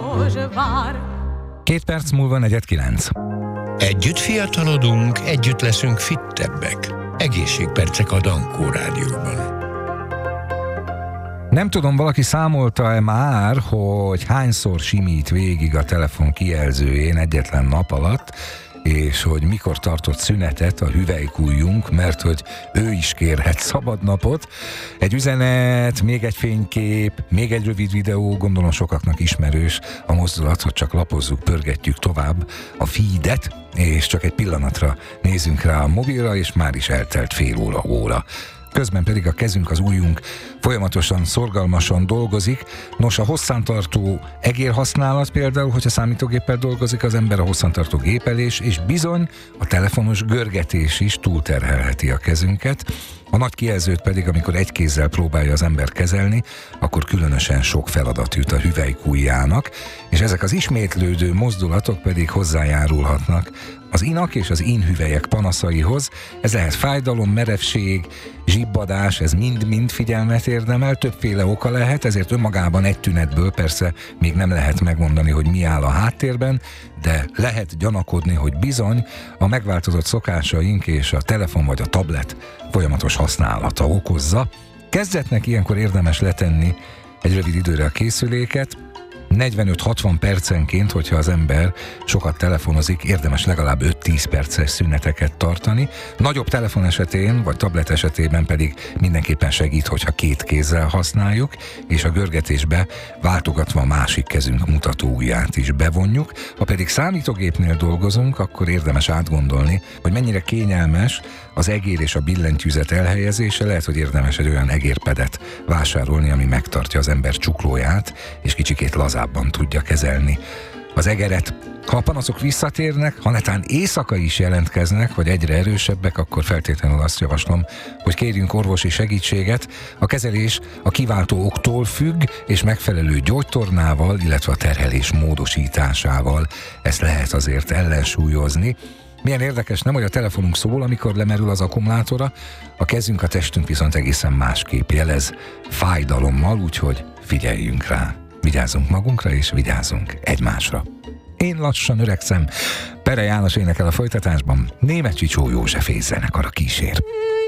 2 perc múlva 8:45. Együtt fiatalodunk, együtt leszünk fittebbek. Egészségpercek a Dankó Rádióban. Nem tudom, valaki számolta-e már, hogy hányszor simít végig a telefon kijelzőjén egyetlen nap alatt, és hogy mikor tartott szünetet a hüvelykujjunk, mert hogy ő is kérhet szabadnapot. Egy üzenet, még egy fénykép, még egy rövid videó, gondolom sokaknak ismerős a mozdulat, hogy csak lapozzuk, pörgetjük tovább a feedet, és csak egy pillanatra nézzünk rá a mobilra, és már is eltelt fél óra. Közben pedig a kezünk, az ujjunk folyamatosan, szorgalmasan dolgozik. Nos, a hosszantartó egérhasználat például, hogyha számítógéppel dolgozik az ember, a hosszantartó gépelés, és bizony a telefonos görgetés is túlterhelheti a kezünket. A nagy kijelzőt pedig, amikor egy kézzel próbálja az ember kezelni, akkor különösen sok feladat jut a hüvelykujjának, és ezek az ismétlődő mozdulatok pedig hozzájárulhatnak az inak és az inhüvelyek panaszaihoz. Ez lehet fájdalom, merevség, zsibbadás, ez mind-mind figyelmet érdemel, többféle oka lehet, ezért önmagában egy tünetből persze még nem lehet megmondani, hogy mi áll a háttérben, de lehet gyanakodni, hogy bizony a megváltozott szokásaink és a telefon vagy a tablet folyamatos használata okozza. Kezdetnek ilyenkor érdemes letenni egy rövid időre a készüléket, 45-60 percenként, hogyha az ember sokat telefonozik, érdemes legalább 5-10 perces szüneteket tartani. Nagyobb telefon esetén, vagy tablet esetében pedig mindenképpen segít, hogyha 2 kézzel használjuk, és a görgetésbe váltogatva a másik kezünk mutatóujját is bevonjuk. Ha pedig számítógépnél dolgozunk, akkor érdemes átgondolni, hogy mennyire kényelmes az egér és a billentyűzet elhelyezése. Lehet, hogy érdemes egy olyan egérpedet vásárolni, ami megtartja az ember csuklóját, és kicsikét lazábban tudja kezelni az egeret. Ha a panaszok visszatérnek, ha netán éjszaka is jelentkeznek, vagy egyre erősebbek, akkor feltétlenül azt javaslom, hogy kérjünk orvosi segítséget. A kezelés a kiváltó októl függ, és megfelelő gyógytornával, illetve a terhelés módosításával ezt lehet azért ellensúlyozni. Milyen érdekes, nem, hogy a telefonunk szól, amikor lemerül az akkumulátora, a kezünk, a testünk viszont egészen másképp jelez, fájdalommal, úgyhogy figyeljünk rá. Vigyázzunk magunkra, és vigyázzunk egymásra. Én lassan öregszem. Pere János énekel a folytatásban, Németh Csicsó József zenekara kísér.